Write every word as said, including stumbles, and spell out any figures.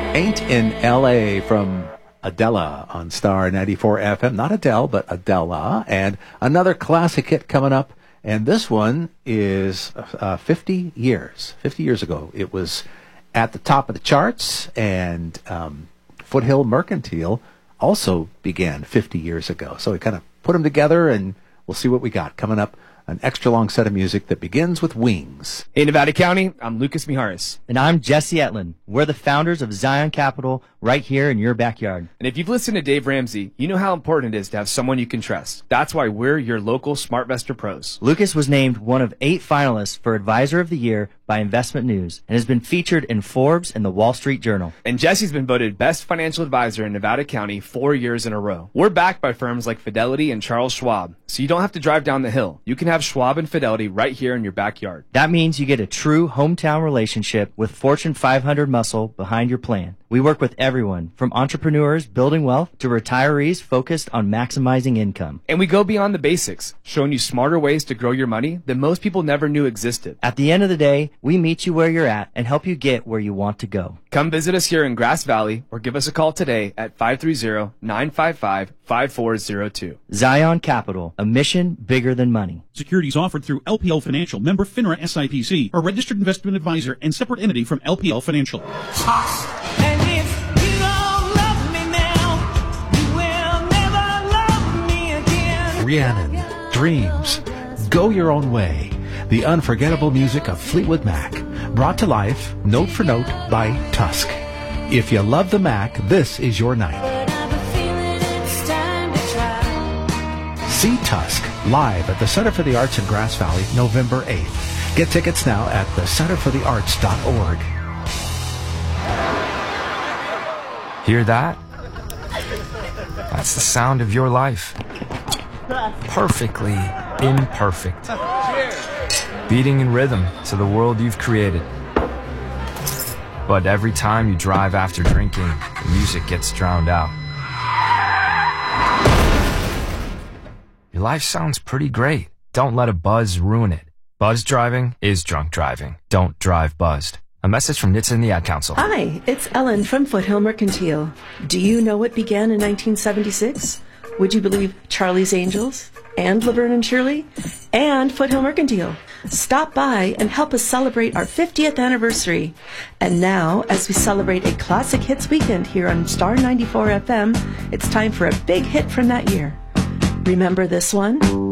Ain't in L A from Adela on Star ninety-four F M. Not Adele, but Adela. And another classic hit coming up. And this one is uh, fifty years. fifty years ago. It was at the top of the charts. And um, Foothill Mercantile also began fifty years ago. So we kind of put them together, and we'll see what we got coming up. An extra long set of music that begins with Wings. Hey, Nevada County, I'm Lucas Mijares. And I'm Jesse Etlin. We're the founders of Zion Capital right here in your backyard. And if you've listened to Dave Ramsey, you know how important it is to have someone you can trust. That's why we're your local SmartVestor pros. Lucas was named one of eight finalists for Advisor of the Year by Investment News and has been featured in Forbes and the Wall Street Journal. And Jesse's been voted Best Financial Advisor in Nevada County four years in a row. We're backed by firms like Fidelity and Charles Schwab, so you don't have to drive down the hill. You can have Schwab and Fidelity right here in your backyard. That means you get a true hometown relationship with Fortune five hundred muscle behind your plan. We work with everyone, from entrepreneurs building wealth to retirees focused on maximizing income. And we go beyond the basics, showing you smarter ways to grow your money that most people never knew existed. At the end of the day, we meet you where you're at and help you get where you want to go. Come visit us here in Grass Valley or give us a call today at five three zero, nine five five, five four zero two. Zion Capital, a mission bigger than money. Securities offered through L P L Financial, member FINRA S I P C, a registered investment advisor and separate entity from L P L Financial. And if you don't love me now, you will never love me again. Rhiannon, Dreams, Go Your Own Way, the unforgettable music of Fleetwood Mac, brought to life, note for note, by Tusk. If you love the Mac, this is your night. See Tusk live at the Center for the Arts in Grass Valley, November eighth. Get tickets now at the center for the arts dot org. Hear that? That's the sound of your life. Perfectly imperfect. Beating in rhythm to the world you've created. But every time you drive after drinking, the music gets drowned out. Your life sounds pretty great. Don't let a buzz ruin it. Buzz driving is drunk driving. Don't drive buzzed. A message from N H T S A and the Ad Council. Hi, it's Ellen from Foothill Mercantile. Do you know what began in nineteen seventy-six? Would you believe Charlie's Angels, and Laverne and Shirley, and Foothill Mercantile? Stop by and help us celebrate our fiftieth anniversary. And now, as we celebrate a classic hits weekend here on Star ninety-four F M, it's time for a big hit from that year. Remember this one?